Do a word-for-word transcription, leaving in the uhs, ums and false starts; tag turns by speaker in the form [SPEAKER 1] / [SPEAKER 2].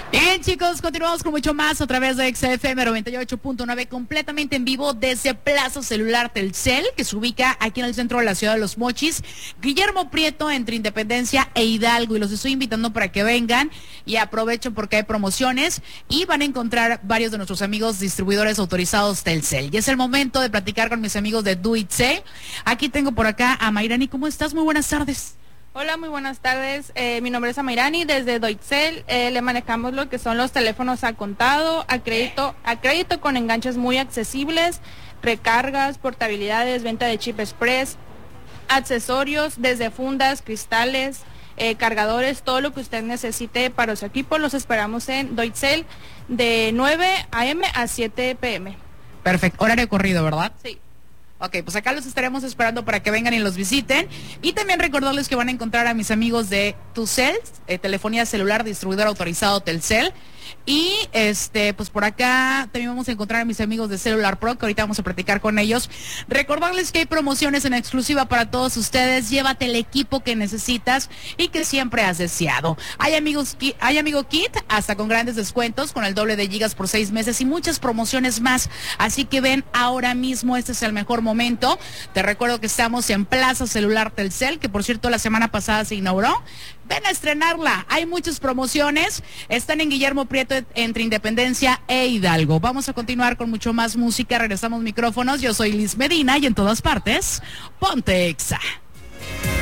[SPEAKER 1] Bien, chicos, continuamos con mucho más a través de X F M noventa y ocho punto nueve, completamente en vivo desde Plaza Celular Telcel, que se ubica aquí en el centro de la ciudad de Los Mochis. Guillermo Prieto, entre Independencia e Hidalgo, y los estoy invitando para que vengan y aprovechen porque hay promociones y van a encontrar varios de nuestros amigos distribuidores autorizados Telcel. Y es el momento de platicar con mis amigos de Do It Say. Aquí tengo por acá a Mayrani. ¿Cómo estás? Muy buenas tardes.
[SPEAKER 2] Hola, muy buenas tardes. Eh, mi nombre es Amairani, desde Do It Say. Eh, le manejamos lo que son los teléfonos a contado, a crédito, a crédito con enganches muy accesibles, recargas, portabilidades, venta de chip express, accesorios, desde fundas, cristales, eh, cargadores, todo lo que usted necesite para su equipo. Los esperamos en Do It Say de nueve a eme a siete pe eme.
[SPEAKER 1] Perfecto, horario corrido, ¿verdad?
[SPEAKER 2] Sí.
[SPEAKER 1] Ok, pues acá los estaremos esperando para que vengan y los visiten. Y también recordarles que van a encontrar a mis amigos de Tucel, eh, telefonía celular, distribuidor autorizado Telcel. Y este, pues por acá también vamos a encontrar a mis amigos de Cellular Pro, que ahorita vamos a platicar con ellos. Recordarles que hay promociones en exclusiva para todos ustedes. Llévate el equipo que necesitas y que siempre has deseado. Hay amigos, hay amigo kit, hasta con grandes descuentos, con el doble de gigas por seis meses y muchas promociones más. Así que ven ahora mismo, este es el mejor momento. Te recuerdo que estamos en Plaza Celular Telcel, que por cierto la semana pasada se inauguró. Ven a estrenarla, hay muchas promociones, están en Guillermo Prieto entre Independencia e Hidalgo. Vamos a continuar con mucho más música, regresamos micrófonos, yo soy Liz Medina y en todas partes, ponte Exa.